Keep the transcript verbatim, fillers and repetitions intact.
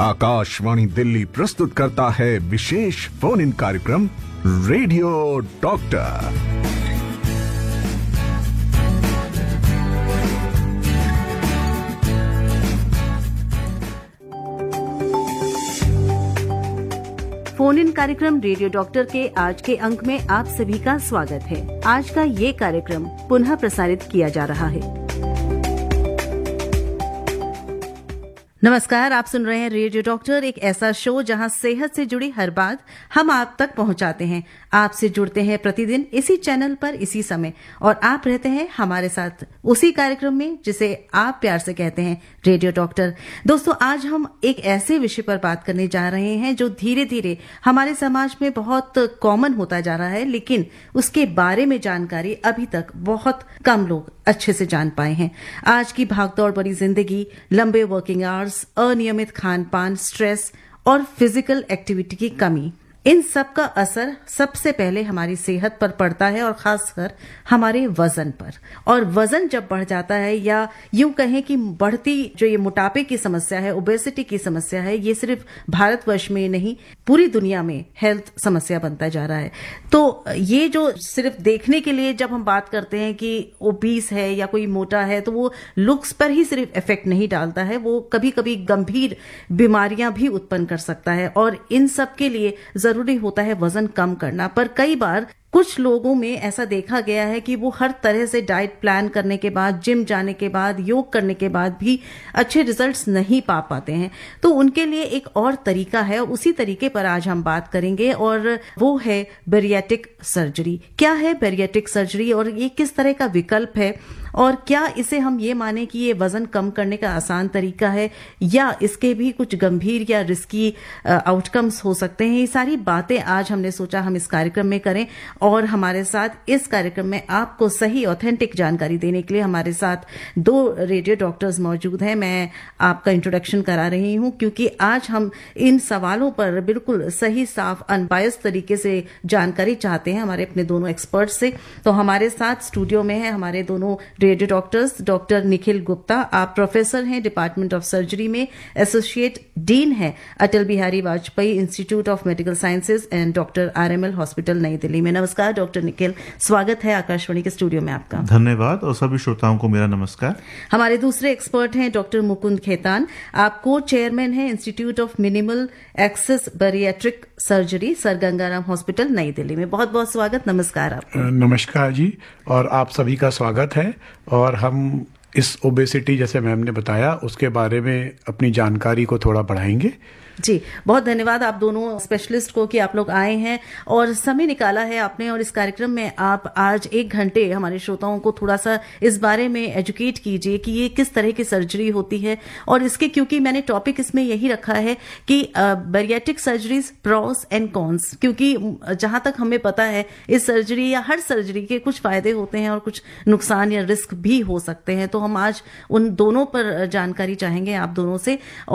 आकाशवाणी दिल्ली प्रस्तुत करता है विशेष फोन इन कार्यक्रम रेडियो डॉक्टर। फोन इन कार्यक्रम रेडियो डॉक्टर के आज के अंक में आप सभी का स्वागत है। आज का ये कार्यक्रम पुनः प्रसारित किया जा रहा है। नमस्कार, आप सुन रहे हैं रेडियो डॉक्टर, एक ऐसा शो जहां सेहत से जुड़ी हर बात हम आप तक पहुंचाते हैं। आपसे जुड़ते हैं प्रतिदिन इसी चैनल पर इसी समय, और आप रहते हैं हमारे साथ उसी कार्यक्रम में जिसे आप प्यार से कहते हैं रेडियो डॉक्टर। दोस्तों, आज हम एक ऐसे विषय पर बात करने जा रहे हैं जो धीरे धीरे हमारे समाज में बहुत कॉमन होता जा रहा है, लेकिन उसके बारे में जानकारी अभी तक बहुत कम लोग अच्छे से जान पाए हैं। आज की भागदौड़ भरी जिंदगी, लंबे वर्किंग आवर्स, अनियमित खान पान, स्ट्रेस और फिजिकल एक्टिविटी की कमी, इन सब का असर सबसे पहले हमारी सेहत पर पड़ता है और खासकर हमारे वजन पर। और वजन जब बढ़ जाता है, या यूं कहें कि बढ़ती जो ये मोटापे की समस्या है, ओबेसिटी की समस्या है, ये सिर्फ भारतवर्ष में नहीं पूरी दुनिया में हेल्थ समस्या बनता जा रहा है। तो ये जो सिर्फ देखने के लिए जब हम बात करते हैं कि ओबीस है या कोई मोटा है, तो वो लुक्स पर ही सिर्फ इफेक्ट नहीं डालता है, वो कभी कभी गंभीर बीमारियां भी उत्पन्न कर सकता है। और इन सब के लिए जरूरी होता है वजन कम करना। पर कई बार कुछ लोगों में ऐसा देखा गया है कि वो हर तरह से डाइट प्लान करने के बाद, जिम जाने के बाद, योग करने के बाद भी अच्छे रिजल्ट्स नहीं पा पाते हैं। तो उनके लिए एक और तरीका है, उसी तरीके पर आज हम बात करेंगे, और वो है बैरिएट्रिक सर्जरी। क्या है बैरिएट्रिक सर्जरी और ये किस तरह का विकल्प है, और क्या इसे हम ये माने कि ये वजन कम करने का आसान तरीका है, या इसके भी कुछ गंभीर या रिस्की आउटकम्स हो सकते हैं। ये सारी बातें आज हमने सोचा हम इस कार्यक्रम में करें। और हमारे साथ इस कार्यक्रम में आपको सही ऑथेंटिक जानकारी देने के लिए हमारे साथ दो रेडियो डॉक्टर्स मौजूद हैं। मैं आपका इंट्रोडक्शन करा रही हूं क्योंकि आज हम इन सवालों पर बिल्कुल सही, साफ, अनबायस तरीके से जानकारी चाहते हैं हमारे अपने दोनों एक्सपर्ट से। तो हमारे साथ स्टूडियो में है हमारे दोनों radio doctors. Doctor Nikhil Gupta, आप प्रोफेसर हैं डिपार्टमेंट ऑफ सर्जरी में, एसोसिएट डीन है Atal Bihari Vajpayee institute of medical sciences and doctor RML hospital नई दिल्ली में। नमस्कार डॉक्टर निखिल, स्वागत है आकाशवाणी के स्टूडियो में आपका। धन्यवाद, और सभी श्रोताओं को मेरा नमस्कार। हमारे दूसरे एक्सपर्ट हैं डॉक्टर मुकुंद खेतान, आप को चेयरमैन हैं institute of minimal access bariatric surgery, sir Gangaram hospital नई दिल्ली में। बहुत बहुत स्वागत, नमस्कार आपको। नमस्कार जी, और आप सभी का स्वागत है। और हम इस ओबेसिटी, जैसे मैम ने बताया, उसके बारे में अपनी जानकारी को थोड़ा बढ़ाएंगे। जी, बहुत धन्यवाद आप दोनों स्पेशलिस्ट को कि आप लोग आए हैं और समय निकाला है आपने, और इस कार्यक्रम में आप आज एक घंटे हमारे श्रोताओं को थोड़ा सा इस बारे में एजुकेट कीजिए कि ये किस तरह की सर्जरी होती है। और इसके, क्योंकि मैंने टॉपिक इसमें यही रखा है कि bariatric surgeries pros and cons, क्योंकि जहां तक हमें पता है इस सर्जरी या हर सर्जरी के कुछ फायदे होते हैं और कुछ नुकसान या रिस्क भी हो सकते हैं। तो हम आज उन दोनों पर जानकारी चाहेंगे आप दोनों से।